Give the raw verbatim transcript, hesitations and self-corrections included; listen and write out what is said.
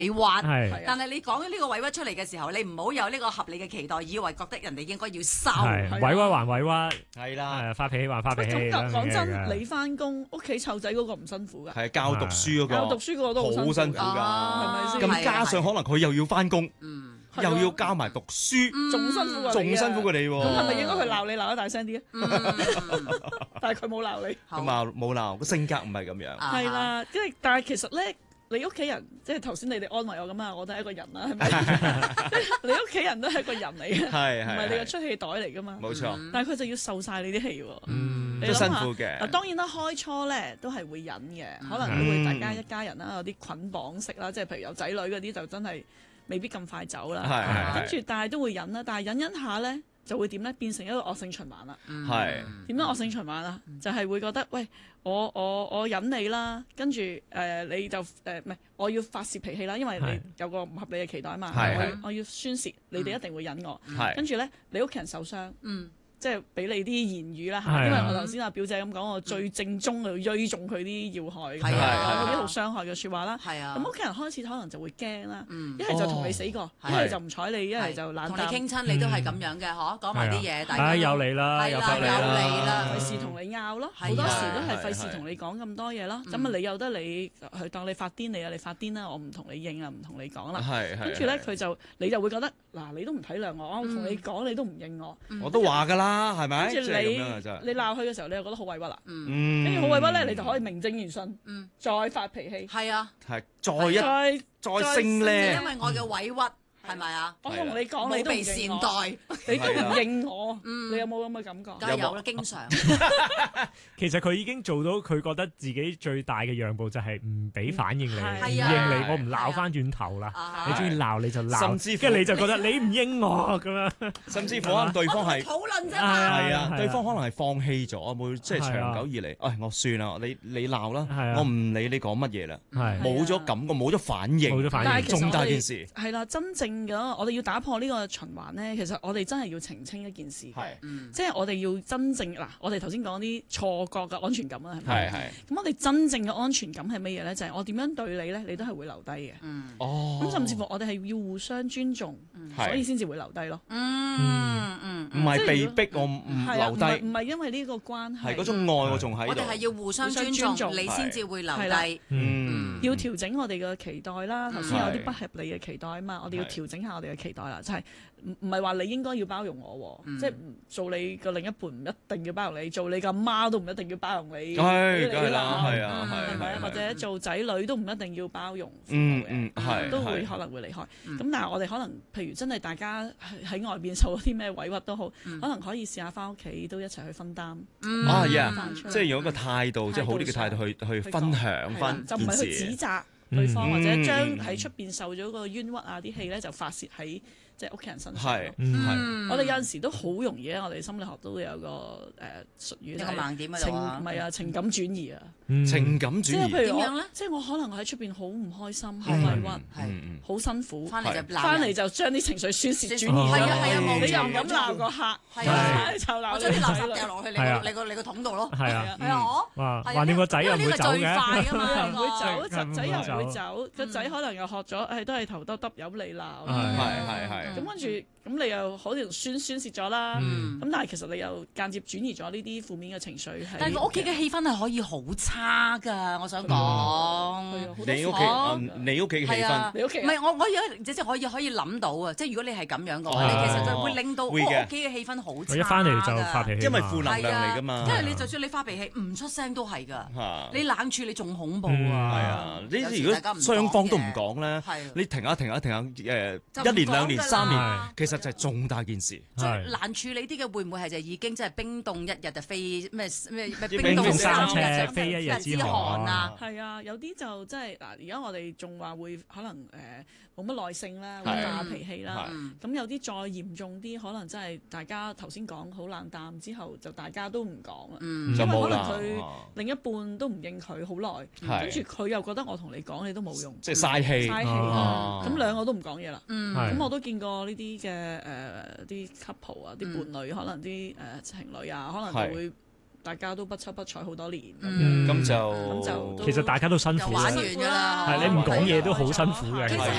委屈，但係你講呢個委屈出嚟嘅時候，你唔好有呢個合理嘅期待，以為覺得人哋應該要收， 委屈還委屈， 係啦， 發脾氣還發脾氣。 咁講真，你翻工屋企湊仔嗰個唔辛苦㗎， 係教讀書嗰個， 教讀書嗰個都好辛苦㗎， 係咪先？ 咁加上可能佢又要翻工，又要交埋讀書， 仲辛苦過你， 仲辛苦過你喎。 咁係咪應該佢鬧你鬧得大聲啲啊？但係佢冇鬧你， 咁啊冇鬧，個性格唔係咁樣。 係啦，即係但係其實咧。你屋企人即係頭先你哋安慰我咁啊，我都係一個人啦，係咪？你屋企人都係一個人嚟嘅，唔係你嘅出氣袋嚟噶嘛。 冇錯。 但係佢就要受晒你啲氣喎， 嗯，都辛苦嘅。 嗱當然啦，開初咧都係會忍嘅，可能都會大家一家人啦，有啲捆綁式啦，即係譬如有仔女嗰啲就真係未必咁快走啦。 係跟住但係都會忍啦，但係忍忍下咧。就會點咧？變成一個惡性循環啦。 係點樣惡性循環啊？就係會覺得，喂，我我我忍你啦，跟住誒你就誒唔係，我要發泄脾氣啦，因為你有個唔合理嘅期待嘛。我我要宣泄，你哋一定會忍我。跟住咧，你屋企人受傷。即係俾你啲言語啦嚇，因為我頭先阿表姐咁講，我最正宗去追中佢啲要害，講嗰啲好傷害嘅説話啦。咁屋企人開始可能就會驚啦，一係就同你死過，一係就唔睬你，一係就冷淡。 同你傾親你都係咁樣嘅，嗬，講埋啲嘢，大家有你啦，有你啦， 費事同你拗咯，好多時都係費事同你講咁多嘢咯。咁啊，你由得你去當你發癲，你啊你發癲啦，我唔同你應啊，唔同你講啦。跟住咧，佢就你就會覺得嗱，你都唔體諒我，我同你講你都唔應我， 我都話㗎啦。係咪？ 跟住你你鬧佢嘅時候，你又覺得好委屈啦。嗯，跟住好委屈咧，你就可以名正言順，嗯，再發脾氣。 係啊， 係再一再再升咧， 因為我嘅委屈。係咪啊？ 我同你講，你都唔善待，你都唔應我。你有冇咁嘅感覺？ 梗係有啦，經常。 其實佢已經做到，佢覺得自己最大嘅讓步就係唔俾反應你，唔應你，我唔鬧翻轉頭啦。你中意鬧你就鬧，甚至跟住你就覺得你唔應我咁樣。 甚至乎可能對方係討論啫嘛。 係啊，對方可能係放棄咗，冇即係長久以嚟，誒我算啦，你你鬧啦，我唔理你講乜嘢啦，冇咗感覺，冇咗反應，冇咗反應，重大件事。 係啦，真正。我哋要打破呢個循環咧，其實我哋真係要澄清一件事，即係我哋要真正嗱，我哋頭先講啲錯覺嘅安全感啦，係咪？係係。咁我哋真正嘅安全感係乜嘢咧？就係我點樣對你咧，你都係會留低嘅。哦。咁甚至乎我哋係要互相尊重，所以先至會留低咯。 嗯嗯。 唔係被逼我唔留低， 唔係因為呢個關係。 係嗰種愛我仲喺度。 我哋係要互相尊重，你先至會留低。 嗯。要調整我哋嘅期待啦，頭先有啲不合理嘅期待啊嘛，我哋要調整下我哋嘅期待啦，就係唔唔係話你應該要包容我，即係做你嘅另一半唔一定要包容你，做你嘅媽都唔一定要包容你， 係梗係啦，係啊，係咪啊？或者做仔女都唔一定要包容父母嘅，都會可能會離開。咁但係我哋可能，譬如真係大家喺外邊受咗啲咩委屈都好，可能可以試下翻屋企都一齊去分擔。 啊即係用一個態度，即係好啲嘅態度去去分享翻件事，就唔係去指責對方，或者將喺出邊受咗個冤屈啊啲氣咧，就發泄喺即係屋企人身上。係，我哋有陣時都好容易咧，我哋心理學都會有個誒術語， 一個盲點情唔係啊，情感轉移啊， 情感轉移。 即係譬如我，即係我可能喺出邊好唔開心，好委屈，係好辛苦，翻嚟就翻嚟就將啲情緒宣泄轉移。係啊係啊，你又唔敢鬧個客，係啊，就鬧將啲垃圾掉落去你個你個你個桶度咯。 係啊， 係啊，我話掂個仔又唔會走嘅， 唔會走，仔又唔會走，個仔可能又學咗，誒都係頭耷耷有你鬧。 係係係。 咁跟住，咁你又好似宣宣泄咗啦。咁但係其實你又間接轉移咗呢啲負面嘅情緒。 但係個屋企嘅氣氛係可以好差㗎，我想講。 你屋企，你屋企嘅氣氛， 你屋企唔係我我有即係可以可以諗到啊！即係如果你係咁樣嘅話，你其實就會令到屋企嘅氣氛好差。 一翻嚟就發脾氣， 因為負能量嚟㗎嘛。 因為你就算你發脾氣唔出聲都係㗎，你冷處理仲恐怖啊！ 係啊，呢啲如果雙方都唔講咧，你停下停下停下誒一年兩年三年，其實就係重大件事。 最難處理啲嘅會唔會係就已經即係冰凍一日就飛咩咩咩冰凍三尺非一日之寒啊？ 係啊，有啲就即係嗱，而家我哋仲話會可能誒冇乜耐性啦，會發脾氣啦。咁有啲再嚴重啲，可能真係大家頭先講好冷淡之後，就大家都唔講啦。因為可能佢另一半都唔應佢好耐，跟住佢又覺得我同你講你都冇用， 即係嘥氣， 嘥氣。咁兩個都唔講嘢啦。咁我都見過呢啲嘅誒啲 couple 啊，啲伴侶可能啲誒情侶啊，可能就會大家都不瞅不睬好多年， 咁就咁就其實大家都辛苦玩完㗎啦， 係你唔講嘢都好辛苦嘅。